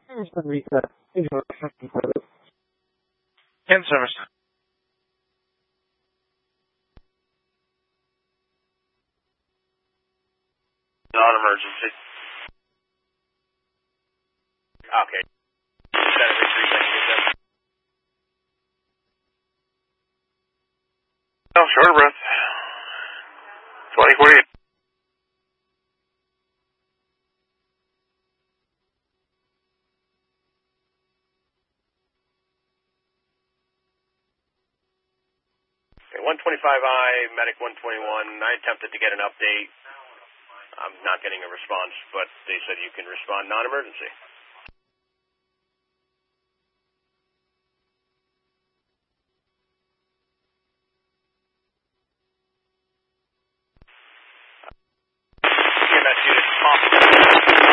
Reset. In service. Non-emergency. Okay. Oh, short of breath. 2048. Okay, 125I, medic 121. I attempted to get an update. I'm not getting a response, but they said you can respond non-emergency.